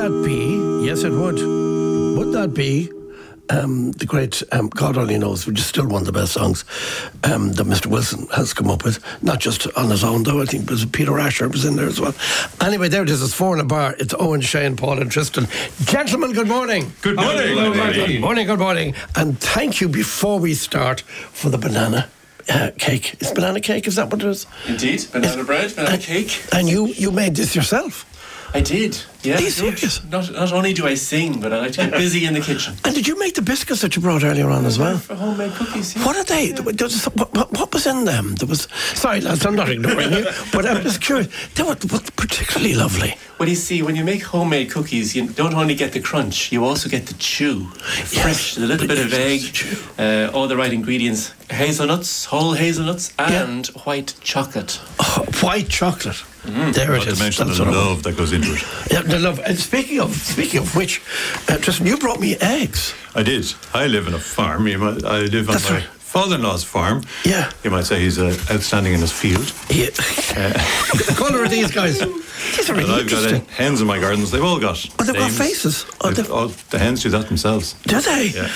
that be? Yes, it would. Would that be the great God Only Knows, which is still one of the best songs that Mr. Wilson has come up with, not just on his own though. I think it was Peter Asher was in there as well. Anyway, there it is. It's 4 in a bar. It's Owen, Shane, Paul and Tristan. Gentlemen, good morning. Good morning. Good morning, good morning. And thank you before we start for the banana cake. Is banana cake, is that what it is? Indeed, banana bread, banana cake. And you made this yourself? I did, yeah. Are you serious? Not only do I sing, but I like to get busy in the kitchen. And did you make the biscuits that you brought earlier on as well? For homemade cookies, yeah. What are they? What was in them? There was. Sorry, lads, I'm not ignoring you, but I'm just curious. They were particularly lovely. Well, you see, when you make homemade cookies, you don't only get the crunch, you also get the chew. Fresh, a little bit of egg, all the right ingredients, hazelnuts, whole hazelnuts, and white chocolate. Oh, white chocolate. There it is. To mention the love that goes into it. Yeah, the love. And speaking of which, Tristan, you brought me eggs. I did. I live in a farm. I live on my father-in-law's farm. Yeah. You might say he's outstanding in his field. Yeah. The colour of these guys. These are really I've interesting. got hens in my gardens. They've all got Oh, they've got names. faces. Oh, The hens do that themselves. do they? Yeah.